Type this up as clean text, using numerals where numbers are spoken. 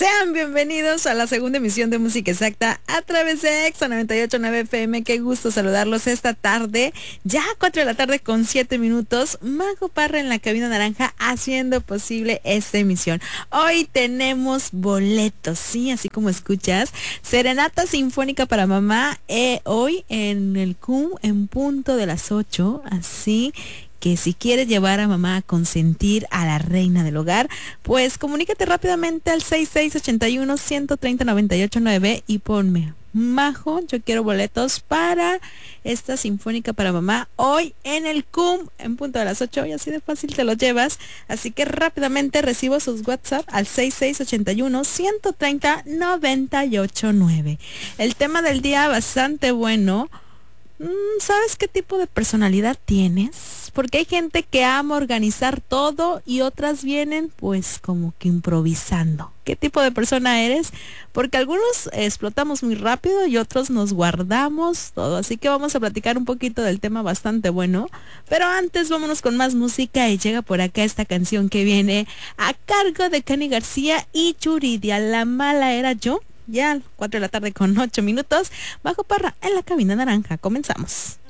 Sean bienvenidos a la segunda emisión de Música Exacta a través de Exa 98.9 FM. Qué gusto saludarlos esta tarde, ya 4 de la tarde con 7 minutos. Majo Parra en la cabina naranja haciendo posible esta emisión. Hoy tenemos boletos, sí, así como escuchas. Serenata Sinfónica para Mamá, hoy en el CUM en punto de las 8, así que si quieres llevar a mamá a consentir a la reina del hogar, pues comunícate rápidamente al 6681-130-989 y ponme: Majo, yo quiero boletos para esta sinfónica para mamá hoy en el CUM en punto de las 8, y así de fácil te lo llevas. Así que rápidamente recibo sus WhatsApp al 6681-130-989. El tema del día bastante bueno. ¿Sabes qué tipo de personalidad tienes? Porque hay gente que ama organizar todo y otras vienen pues como que improvisando. ¿Qué tipo de persona eres? Porque algunos explotamos muy rápido y otros nos guardamos todo. Así que vamos a platicar un poquito del tema bastante bueno. Pero antes vámonos con más música y llega por acá esta canción que viene a cargo de Kenny García y Yuridia. La mala era yo. Ya 4 de la tarde con 8 minutos. Majo Parra en la cabina naranja. Comenzamos.